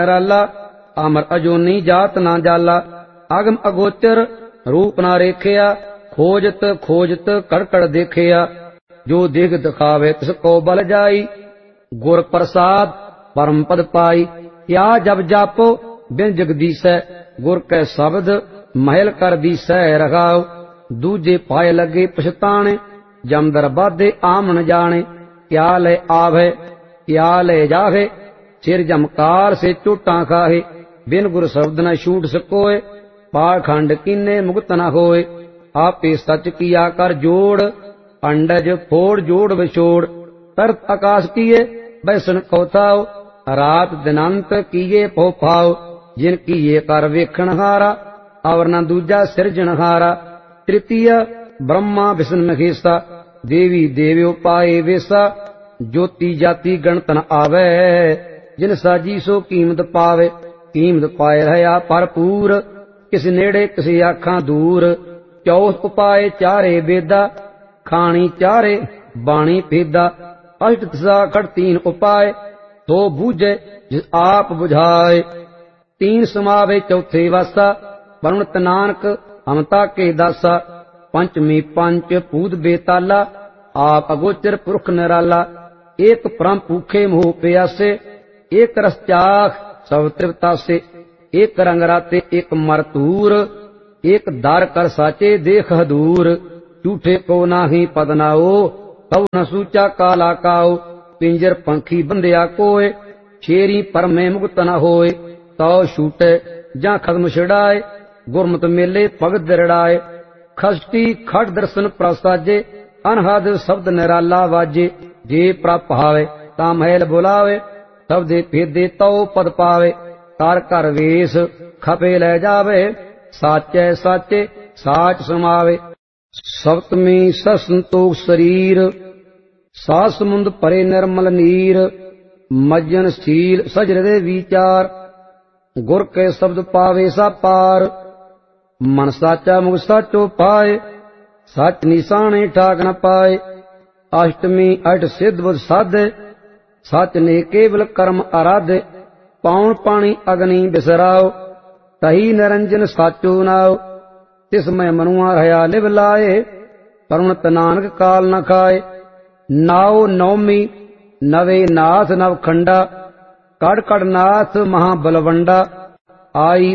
निराला अमर अजोनी जात ना जाला। अगम अगोचर रूप ना रेखिया खोजत खोजत कड़कड़ देखिया। जो दिग दिखावे तिसको बल जाई गुर प्रसाद परम पद पाई। क्या जब जापो बिन जगदीसै गुर कै शब्द महल कर दीसै रखाओ। दूजे पाए लगे पछताने जमदर बाधे आमन जाने। क्या ले आवे क्या ले जावे सिर जमकार से चोटा खाहे। बिन गुर शब्द न छूट सकोए पाखंड किन्ने मुक्त न होए। आपे सच किया कर जोड़ अंडज फोड़ जोड़ विछोड़। तरत आकाश किए बैसन कौथाओ रात दिनांत किए पोफाओ। जिन किए कर वेखण हारा और न दूजा सिरजनहारा। तृतीय ब्रह्मा विष्णु महेशा देवी देव्यो पाए वेसा। ज्योति जाति गणत न आवे जिन साजी सो कीमत पावे। कीमत पाए रहा भरपूर किस नेड़े किसी आखां दूर। चौथ उपाय चारे वेदा खानी चारे बाणी भेदा। अष्ट दिशा खड़ तीन उपाय तो बूझे जिस आप बुझाए। तीन समावे चौथे वासा वरुणत नानक हमता के दासा। पंचमी पंच पूत बेताला आप अगोचर पुरख निराला। एक परम भूखे मोह प्यासे एक रस चाख सब तृप्ता से। एक रंग राते एक मरतूर एक दार कर साचे देख दूर। झूठे को नाही पदनाओ तब न सूचा काला काओ। पिंजर पंखी बंदिया कोय शेरी पर में मुक्त न होए। तो छूटे जा खत्म छिड़ाए गुरमत मेले भगत दरड़ाए। खष्टी खट दर्शन प्रसाजे अनहद शब्द निराला वाजे। जे प्रप हावे ता महल बुलावे शब्दे भेदे तो पद पावे। कर कर वेश खपे ले जावे साचे साचे साच समावे। सप्तमी संतोष शरीर सात समुंद परे निर्मल नीर। मज्जन शील सज हृदय विचार गुर के शब्द पावे सा पार। मन साचा मुख साचो पाए सच निशाने ठाक न पाए। अष्टमी अठ सिद्ध बुध साधे सच ने केवल कर्म आराधे। पाउन पानी अग्नि बिसराओ तही निरंजन साचो नाओ। तिसमय मनुआ रहा लिव लाए परुणत नानक काल न खाए। नाओ नौमी नवे नाथ नव खंडा कड़ कड़ नाथ महाबलवंडा। आई